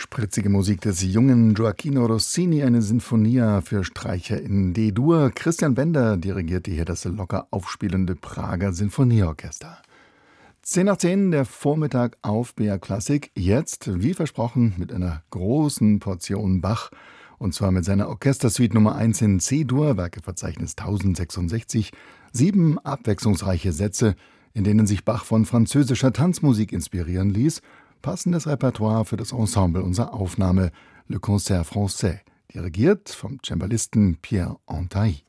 Spritzige Musik des jungen Gioachino Rossini, eine Sinfonia für Streicher in D-Dur. Christian Bender dirigierte hier das locker aufspielende Prager Sinfonieorchester. 10 nach 10, der Vormittag auf BR Klassik. Jetzt, wie versprochen, mit einer großen Portion Bach. Und zwar mit seiner Orchestersuite Nummer 1 in C-Dur, Werkeverzeichnis 1066. 7 abwechslungsreiche Sätze, in denen sich Bach von französischer Tanzmusik inspirieren ließ. Passendes Repertoire für das Ensemble unserer Aufnahme, Le Concert Français, dirigiert vom Cembalisten Pierre Antaï.